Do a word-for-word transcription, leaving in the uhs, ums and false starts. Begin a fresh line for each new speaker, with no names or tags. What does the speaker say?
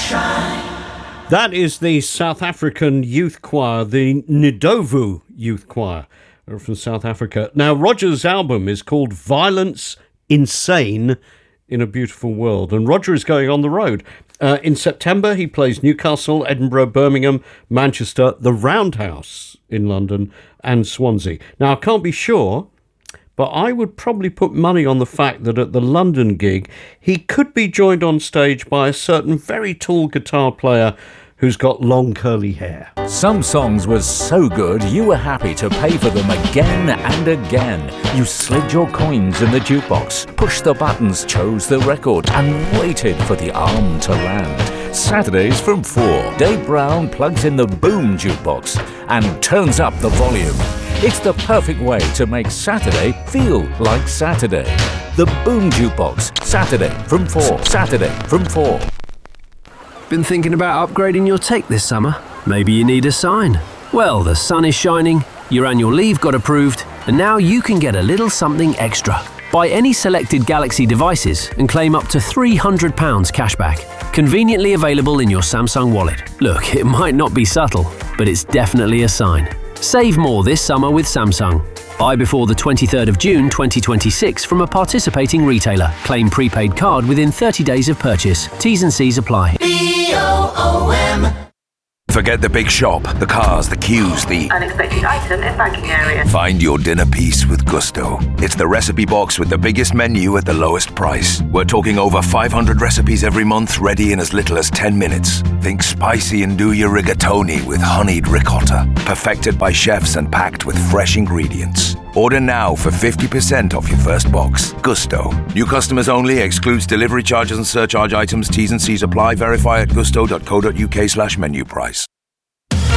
Sunshine.
That is the South African youth choir, the Ndlovu Youth Choir from South Africa. Now, Roger's album is called Violence Insane in a Beautiful World, and Roger is going on the road. Uh, in September, he plays Newcastle, Edinburgh, Birmingham, Manchester, the Roundhouse in London, and Swansea. Now, I can't be sure, but I would probably put money on the fact that at the London gig, he could be joined on stage by a certain very tall guitar player who's got long curly hair.
Some songs were so good you were happy to pay for them again and again. You slid your coins in the jukebox, pushed the buttons, chose the record, and waited for the arm to land. Saturdays from four, Dave Brown plugs in the Boom Jukebox and turns up the volume. It's the perfect way to make Saturday feel like Saturday. The Boom Jukebox, Saturday from four, Saturday from four.
Been thinking about upgrading your tech this summer? Maybe you need a sign. Well, the sun is shining, your annual leave got approved, and now you can get a little something extra. Buy any selected Galaxy devices and claim up to three hundred pounds cashback. Conveniently available in your Samsung wallet. Look, it might not be subtle, but it's definitely a sign. Save more this summer with Samsung. Buy before the twenty-third of June twenty twenty-six from a participating retailer. Claim prepaid card within thirty days of purchase. T's and C's apply.
B O O M.
Forget the big shop, the cars, the queues, the
unexpected item in banking area.
Find your dinner piece with Gusto. It's the recipe box with the biggest menu at the lowest price. We're talking over five hundred recipes every month, ready in as little as ten minutes. Think spicy andouille rigatoni with honeyed ricotta, perfected by chefs and packed with fresh ingredients. Order now for fifty percent off your first box. Gusto. New customers only. Excludes delivery charges and surcharge items. T's and C's apply. Verify at gusto dot co dot uk slash menu price.